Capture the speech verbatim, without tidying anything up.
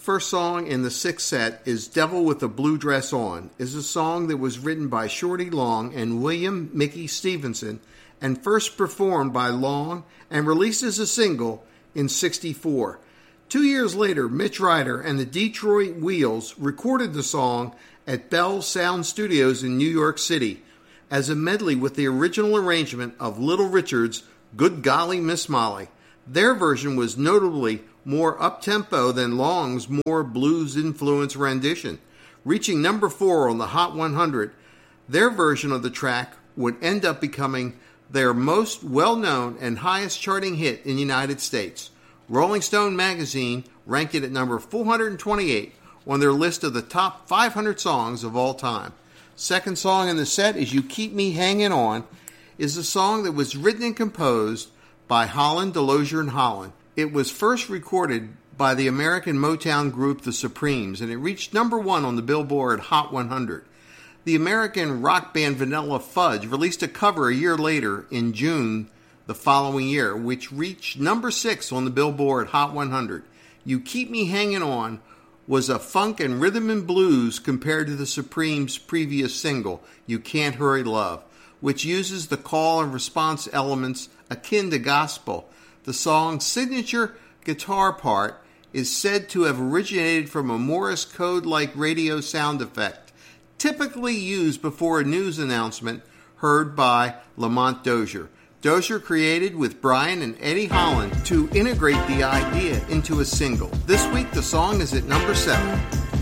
First song in the sixth set is Devil with a Blue Dress On. Is a song that was written by Shorty Long and William Mickey Stevenson and first performed by Long and released as a single in sixty-four. Two years later, Mitch Ryder and the Detroit Wheels recorded the song at Bell Sound Studios in New York City as a medley with the original arrangement of Little Richard's Good Golly Miss Molly. Their version was notably more up-tempo than Long's more blues-influenced rendition. Reaching number four on the Hot one hundred, their version of the track would end up becoming their most well-known and highest charting hit in the United States. Rolling Stone magazine ranked it at number four hundred twenty-eight on their list of the top five hundred songs of all time. Second song in the set is You Keep Me Hanging On, is a song that was written and composed by Holland, Delosier, and Holland. It was first recorded by the American Motown group The Supremes, and it reached number one on the Billboard Hot one hundred. The American rock band Vanilla Fudge released a cover a year later in June the following year, which reached number six on the Billboard Hot one hundred. You Keep Me Hanging On was a funk and rhythm and blues compared to the Supremes' previous single, You Can't Hurry Love, which uses the call and response elements akin to gospel. The song's signature guitar part is said to have originated from a Morse code-like radio sound effect, typically used before a news announcement heard by Lamont Dozier. Dozier created with Brian and Eddie Holland to integrate the idea into a single. This week, the song is at number seven.